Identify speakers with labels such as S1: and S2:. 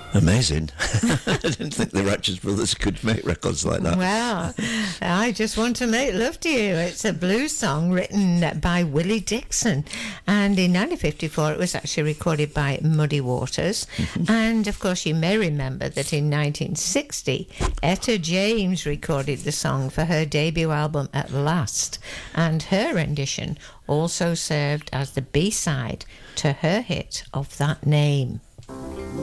S1: Amazing. I didn't think the Ratchets Brothers could make records like that.
S2: Well, I Just Want to Make Love to You. It's a blues song written by Willie Dixon. And in 1954, it was actually recorded by Muddy Waters. And, of course, you may remember that in 1960, Etta James recorded the song for her debut album, At Last. And her rendition also served as the B-side to her hit of that name.